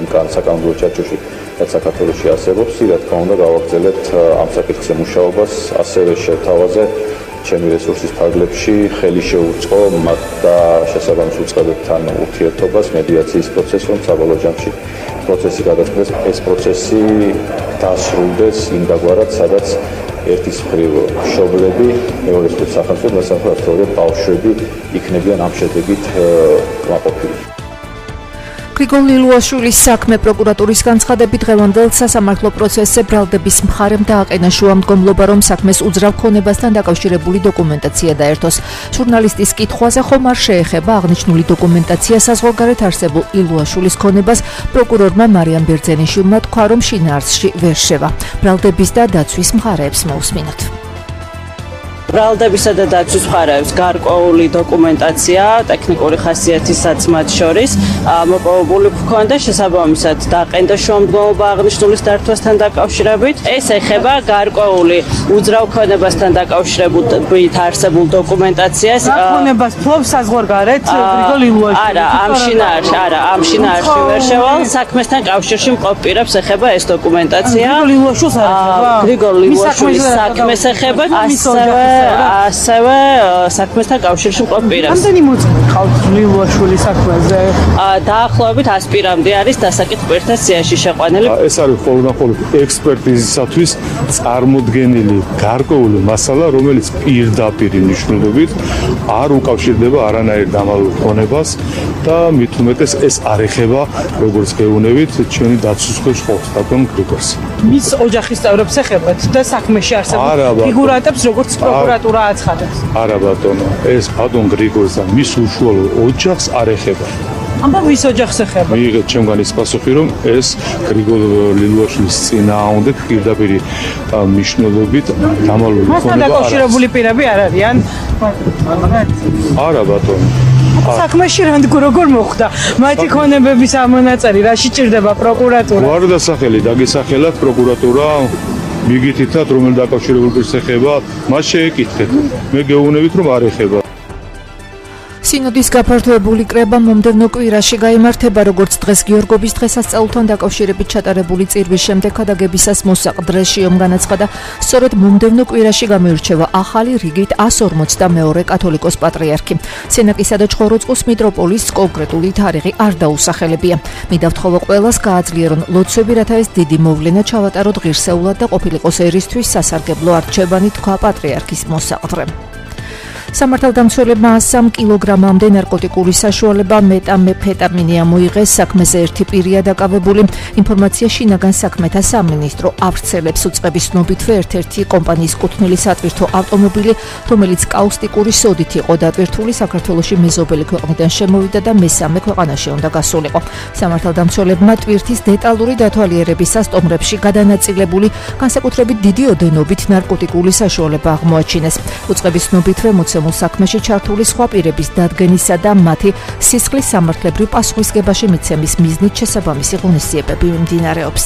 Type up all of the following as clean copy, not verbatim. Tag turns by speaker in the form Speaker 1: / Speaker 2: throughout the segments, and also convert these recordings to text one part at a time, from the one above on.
Speaker 1: საკანონმდებლო ჩარჩოში რაც საქართველოში არსებობს, რა თქმა უნდა გავაგრძელებთ ამ საკითხზე მუშაობას, ასევე შევთავაზე ჩემი რესურსის ფარგლებში ხელი შეუწყო მათ და შესაბამის უწყებებთან ურთიერთობას მედიაციის პროცესს, რომ საბოლოო ჯამში პროცესი გადაწყდეს, ეს პროცესი დასრულდეს იმდაგვარად, სადაც ერთის მხრივ მშობლები, მეორეს მხრივ სახელმწიფო, მესამე მხრივ ბავშვები იქნებიან ამ შედეგით კმაყოფილი.
Speaker 2: გრიგოლ ლილუაშვილის საქმე პროკურატურის განცხადებით დღევანდელ სასამართლო პროცესზე ბრალდების მხარემ დააყენა შუამდგომლობა, რომ საქმეს უძრავ ქონებასთან დაკავშირებული დოკუმენტაცია დაერთოს. ჟურნალისტის კითხვაზე ხომ არ შეეხება აღნიშნული დოკუმენტაცია საზღვარგარეთ არსებულ ლილუაშვილის ქონებას, პროკურორმა მარიამ ბერძენიშვილმა თქვა, რომ შინაარსში ვერ შევა. ბრალდების და დაცვის მხარეებს მოусმინოთ.
Speaker 3: ბრალდებისა და დაცვის მხარეებს გარკვეული დოკუმენტაცია ტექნიკური ხასიათისაც მათ შორის მოპოვებული ჰქონდა, შესაბამისად დაყენდა შუამდგომლობა აღნიშნულის დართვასთან დაკავშირებით. ეს ეხება გარკვეული უძრავ ქონებასთან დაკავშირებით არსებულ დოკუმენტაციას.
Speaker 4: ქონებას ფლობს საზღვარგარეთ გრიგოლ ლილუაშვილი?
Speaker 3: არა, ამ შინაარსში ვერ შევალ. საქმესთან კავშირში მყოფ პირებს ეხება ეს დოკუმენტაცია. გრიგოლ ლილუაშვილის საქმეს ეხება, ასევე საქმესთან კავშირში მყოფ პირებს.
Speaker 4: რამდენი მოწმე ყავთ ლილუაშვილის საქმეზე?
Speaker 3: დაახლოებით 100 პირამდე არის დასაკით პირთა სიაში შეყვანილი.
Speaker 5: ეს არის ხოლმე ექსპერტიზისათვის წარმოდგენილი გარკვეული მასალა, რომელიც პირდაპირ მნიშვნელობით არ უკავშირდება არანაირ დამალულ ქონებას და მით უმეტეს ეს არ ეხება, როგორც გეუბნებით, ჩვენი დაცვის ხელს ყოფს ბატონ გრიგოლს.
Speaker 4: მის ოჯახის წევრებს ეხებათ და საქმეში არსებულ ფიგურანტებს როგორც პროკურატურა აცხადებს.
Speaker 5: არა ბატონო, ეს ბატონ გრიგოლს და მის უშუალო ოჯახს არ ეხება.
Speaker 4: ამბობ ვის ოჯახს ეხება?
Speaker 5: მიიღეთ ჩემგან ის პასუხი, რომ ეს გრიგოლ ლილუაშვილის წინააღმდეგ პირდაპირ მნიშვნელობით დამალული ქონება.
Speaker 4: მასთან დაკავშირებული პირები არ არიან?
Speaker 5: არა ბატონო.
Speaker 4: საქმეში როგორ მოხდა? მათი ქონებების ამონაწერი რაში ჭირდება პროკურატურა?
Speaker 5: გვარდასახელი დაგესახელათ პროკურატურა მიგითითად რომელ დაკავშირებულ პირს ეხება, მას შეეკითხეთ. მე გეუბნებით რომ არ ეხება.
Speaker 2: სინოდის გაფართოებული კრება მომდევნო კვირაში გაიმართება, როგორც დღეს გიორგობის დღესასწაულთან დაკავშირებით ჩატარებული წირვის შემდეგ ქადაგებისას მოსაყდრეშიომ განაცხადა, სწორედ მომდევნო კვირაში გამოირჩევა ახალი რიგით 152 კათოლიკოს პატრიარქი. სენაკისა და ჩხოროწყუს მიტროპოლის კონკრეტული თარიღი არ დაუსახელებია. მიდავთხოვა ყველას გააძლიერონ ლოცვები, რათა ეს დიდი მოვლენა ჩავატაროთ ღირსეულად და ყოფილიყოს ერისთვის სასარგებლო არჩევანი, თქვა პატრიარქის მოსაყდრემ. სამართალდამცველებმა 100 კილოგრამამდე ნარკოტიკული საშუალება მეტამფეტამინი ამოიღეს. საქმეზე ერთი პირია დაკავებული. ინფორმაცია შინაგან საქმეთა სამინისტრო ავრცელებს. უწყების ცნობითვე ერთ-ერთი კომპანიის კუთვნილი სატვირთო ავტომობილი, რომელიც კაუსტიკური სოდით იყო დატვირთული, საქართველოში მეზობელი ქვეყნიდან შემოვიდა და მესამე ქვეყანაში უნდა გასულიყო. სამართალდამცველებმა ტვირთის დეტალური დათვალიერებისას სტომრებში გადანაწილებული, განსაკუთრებით დიდი ოდენობით ნარკოტიკული საშუალება აღმოაჩინეს. უწყების ცნობითვე საქმეში ჩართული სხვა პირების დადგენისა და მათი სისხლის სამართლებრივ პასუხისგებაში მიცემის მიზნით შესაბამისი ღონისძიებები მიმდინარეობს.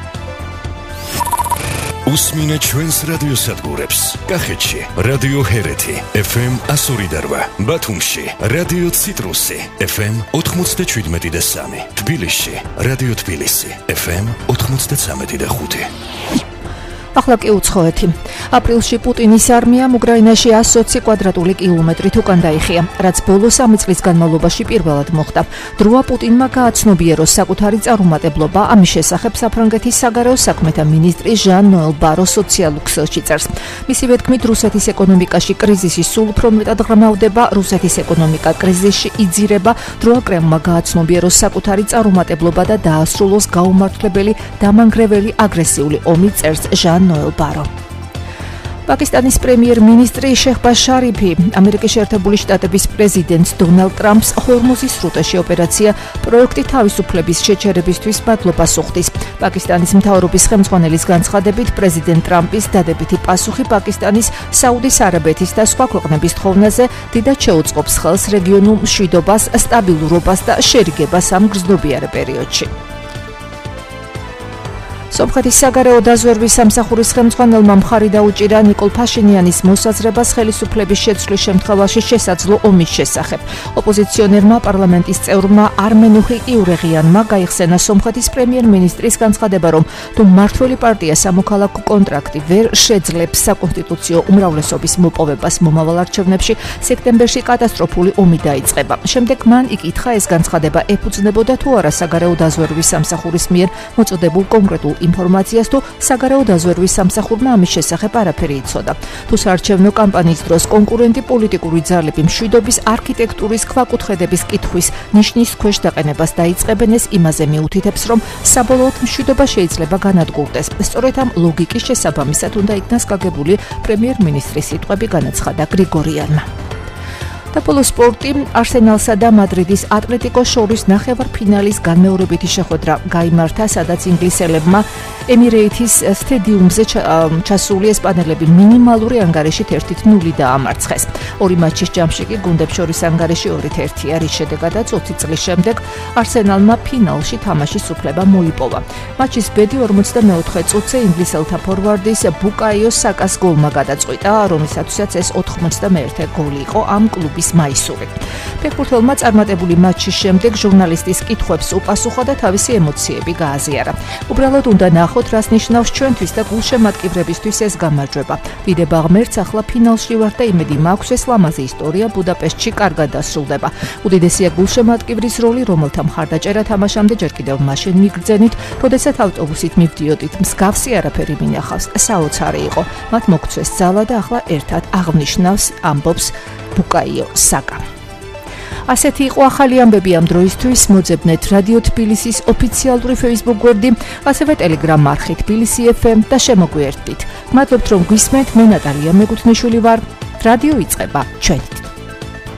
Speaker 6: უსმინეთ ჩვენს რადიოსადგურებს. კახეთში რადიო ჰერეთი FM 102.8, ბათუმში რადიო ციტრუსი FM 97.3, თბილისში რადიო თბილისი FM 93.5.
Speaker 2: ახლა კი უცხოეთი. აპრილში პუტინის არმიამ უკრაინაში 120 კვადრატული კილომეტრით უკან დაიხია, რაც ბოლო 3 წლის განმავლობაში პირველად მოხდა. დროა პუტინმა გააცნობიეროს საკუთარი წარუმატებლობა. ამის შესახებ საფრანგეთის საგარეო საქმეთა მინისტრი ჟან-ნოელ ბარო სოციალურ ქსელში წერს. მისივე თქმით, რუსეთის ეკონომიკაში კრიზისი სულ უფრო მეტად ღრმავდება, რუსეთის ეკონომიკა კრიზისში იძირება, დროა კრემლმა გააცნობიეროს საკუთარი წარუმატებლობა და დაასრულოს გაუმართლებელი, დამანგრეველი აგრესიული ომი, წერს ჟან-ნოელ ბარო. პაკისტანის პრემიერ-მინისტრი შეჰბაზ შარიფი ამერიკის შეერთებული შტატების პრეზიდენტ დონალდ ტრამპს ჰორმუზის სრუტეში ოპერაცია პროექტი თავისუფლების შეჩერებისთვის მადლობას უხდის. პაკისტანის მთავრობის ხელმძღვანელის განცხადებით, პრეზიდენტ ტრამპის დადებითი პასუხი პაკისტანის, საუდის არაბეთის და სხვა ქვეყნების თხოვნაზე დიდად შეუწყობს ხელს რეგიონულ მშვიდობას, სტაბილურობას და შერიგებას ამ გრძნობიარე პერიოდში. სომხეთის საგარეო დაზვერვის სამსახურის ხელმძღვანელმა მხარი დაუჭირა ნიკოლ ფაშინიანის მოსაზრებას ხელისუფლების შეცვლის შემთხვევაში შესაძლო ომის შესახებ. ოპოზიციონერმა პარლამენტის წევრმა არმენ უხიკიურეღიანმა გაიხსენა სომხეთის პრემიერ-მინისტრის განცხადება, რომ თუ მმართველი პარტია სამოქალაქო კონტრაქტი ვერ შეძლებს საკონსტიტუციო უმრავლესობის მოპოვებას მომავალ არჩევნებში, სექტემბერში კატასტროფული ომი დაიწყება. შემდეგ მან იკითხა ეს განცხადება ეფუძნებოდა თუ არა საგარეო დაზვერვის სამსახურის მიერ მოწოდებულ კონკრეტულ ინფორმაციას, თუ საგარეო დაზვერვის სამსახურმა ამის შესახებ არაფერი იცოდა. თუ საარჩევნო კამპანიის დროს კონკურენტი პოლიტიკური ძალები მშვიდობის არქიტექტურის ქვაკუთხედების კითხვის ნიშნის ქვეშ დაყენებას დაიწყებენ, ეს იმაზე მიუთითებს, რომ საბოლოოდ მშვიდობა შეიძლება განადგურდეს. სწორედ ამ ლოგიკის შესაბამისად უნდა იქნას გაგებული პრემიერ-მინისტრის სიტყვები, განაცხადა გრიგორიანმა. და ბოლო სპორტი არსენალსა და მადრიდის ატლეტიკოს შორის ნახევარფინალის განმეორებითი შეხვედრა გაიმართა, სადაც ინგლისელებმა ემირეითის სტადიუმზე ჩასული ესპანელები მინიმალური ანგარიშით 1-0 დაამარცხეს. ორი მატჩის ჯამში კი გუნდებს შორის ანგარიში 2-1-ია, რის შედეგადაც 20 წლის შემდეგ არსენალმა ფინალში თამაშის უფლება მოიპოვა. მატჩის ბედი 44 წუთზე ინგლისელთა ფორვარდის ბუკაიო საკას გოლმა გადაწყვიტა, რომლისათვისაც ეს 91 გოლი იყო ამ კლუბის მაისური. ფეხბურთელმა წარმატებული მატჩის შემდეგ ჟურნალისტის კითხვებს უპასუხა და თავისი ემოციები გააზიარა. უბრალოდ უნდა ნახოთ, რას ნიშნავს ჩვენთვის და გულშემატკივრებისთვის ეს გამარჯვება. დიდება ღმერთს, ახლა ფინალში ვარ და იმედი მაქვს, ეს ლამაზი ისტორია ბუდაპეშტში კარგად დასრულდება. უდიდესია გულშემატკივრის როლი, რომელთა მხარდაჭერა თამაშამდე ჯერ კიდევ მაშინ მიგრძენით, როდესაც ავტობუსით მივდიოდით. მსგავსი არაფერი მინახავს. საოცარი იყო. მათ მოგცეს ძალა და ახლა ერთად აღნიშნავს, ამბობს ბუკაიო საკა. ასეთი იყო ახალი ამბები ამ დროისთვის. მოძებნეთ რადიო თბილისის ოფიციალური Facebook გვერდი, ასევე Telegram არხი თბილისი FM და შემოგვიერთდით. მადლობთ, რომ გვისმენთ. მე ნატალია მეგუთნიშვილი ვარ. რადიო იწყება ჩვენით.